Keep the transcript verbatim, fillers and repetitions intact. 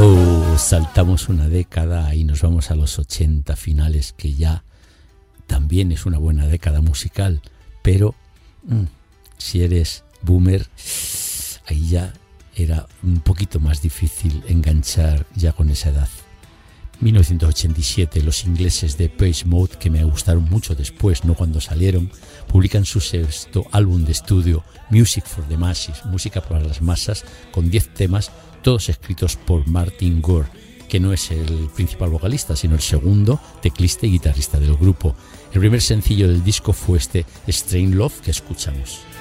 Oh, saltamos una década y nos vamos a los ochenta finales, que ya también es una buena década musical, pero mmm, si eres boomer, ahí ya era un poquito más difícil enganchar ya con esa edad. mil novecientos ochenta y siete, los ingleses de Depeche Mode, que me gustaron mucho después, no cuando salieron, publican su sexto álbum de estudio, Music for the Masses, música para las masas, con diez temas, todos escritos por Martin Gore, que no es el principal vocalista, sino el segundo teclista y guitarrista del grupo. El primer sencillo del disco fue este Strange Love que escuchamos.